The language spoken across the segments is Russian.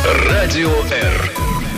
Радио Р.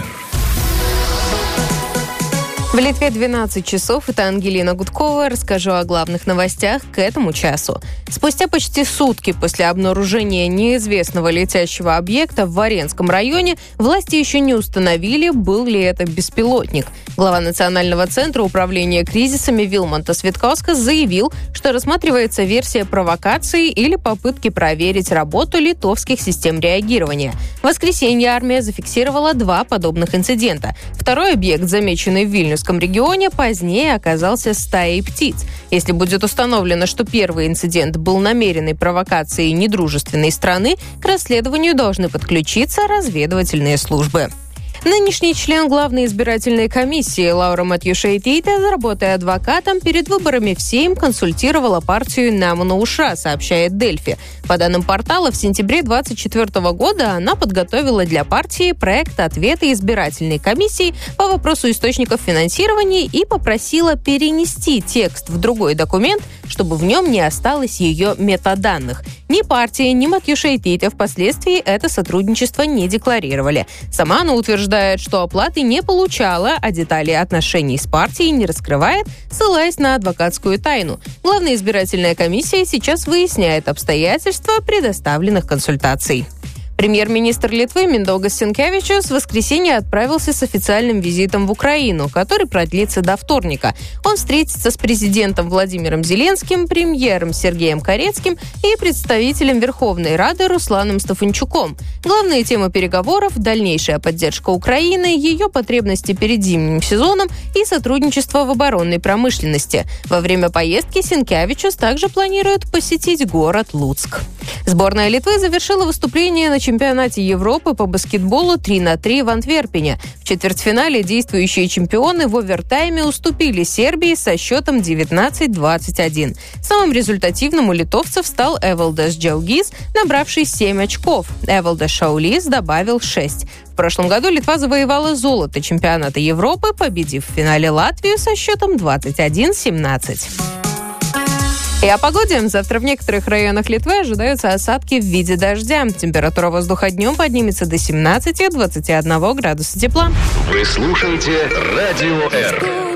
В Литве 12 часов. Это Ангелина Гудкова. Расскажу о главных новостях к этому часу. Спустя почти сутки после обнаружения неизвестного летящего объекта в Варенском районе власти еще не установили, был ли это беспилотник. Глава Национального центра управления кризисами Вилмантас Виткаускас заявил, что рассматривается версия провокации или попытки проверить работу литовских систем реагирования. В воскресенье армия зафиксировала 2 подобных инцидента. Второй объект, замеченный в Вильнюсском регионе, позднее оказался стаей птиц. Если будет установлено, что первый инцидент был намеренной провокацией недружественной страны, к расследованию должны подключиться разведывательные службы. Нынешний член главной избирательной комиссии Лаура Матьюшайтита, работая адвокатом, перед выборами в Сейм консультировала партию Немуна-Аушра, сообщает Дельфи. По данным портала, в сентябре 2024 года она подготовила для партии проект ответа избирательной комиссии по вопросу источников финансирования и попросила перенести текст в другой документ, чтобы в нем не осталось ее метаданных. Ни партия, ни Матьюшайтита впоследствии это сотрудничество не декларировали. Сама она утверждает, что оплаты не получала, а детали отношений с партией не раскрывает, ссылаясь на адвокатскую тайну. Главная избирательная комиссия сейчас выясняет обстоятельства предоставленных консультаций. Премьер-министр Литвы Миндаugis Синкевичус в воскресенье отправился с официальным визитом в Украину, который продлится до вторника. Он встретится с президентом Владимиром Зеленским, премьером Сергеем Карецким и представителем Верховной Рады Русланом Стефанчуком. Главные темы переговоров – дальнейшая поддержка Украины, ее потребности перед зимним сезоном и сотрудничество в оборонной промышленности. Во время поездки Синкевичус также планирует посетить город Луцк. Сборная Литвы завершила выступление на чемпионате Европы по баскетболу 3-3 в Антверпене. В четвертьфинале действующие чемпионы в овертайме уступили Сербии со счетом 19-21. Самым результативным у литовцев стал Эвалдас Дžiaugys, набравший 7 очков. Эвалдас Šaulys добавил 6. В прошлом году Литва завоевала золото чемпионата Европы, победив в финале Латвию со счетом 21-17. И о погоде. Завтра в некоторых районах Литвы ожидаются осадки в виде дождя. Температура воздуха днем поднимется до 17-21 градуса тепла. Вы слушаете Радио Р.